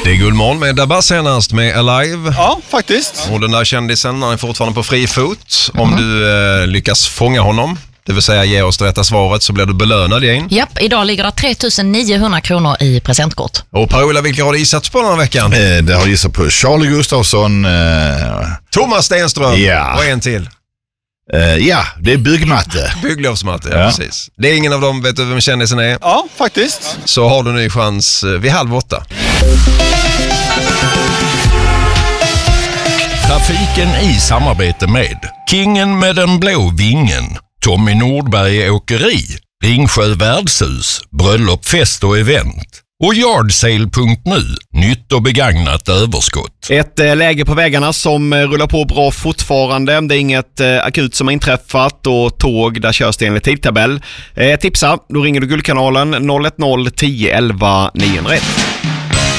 Det är Guldmorgon med Dabba senast med Alive. Ja, faktiskt. Och den där kändisen är fortfarande på fri fot. Om du lyckas fånga honom, det vill säga ge oss det rätta svaret, så blir du belönad igen. Japp, idag ligger det 3 900 kronor i presentkort. Och Per-Ola, vilka har du gissat på den här veckan? Det har gissat på Charlie Gustafsson. Thomas Stenström. Ja. Och en till. Ja, det är byggmatte. Bygglovsmatte, ja, precis. Det är ingen av dem, vet du vem kändisen är? Ja, faktiskt. Så har du en ny chans vid 7:30. Trafiken i samarbete med Kingen med den blå vingen, Tommy Nordberg Åkeri, Ringsjö Värdshus, Bröllop, fest och event och Yardsale.nu, nytt och begagnat överskott. Ett läge på vägarna som rullar på bra fortfarande. Det är inget akut som har inträffat och tåg där körs det enligt tidtabell. Tipsa, då ringer du Guldkanalen 010 11 901.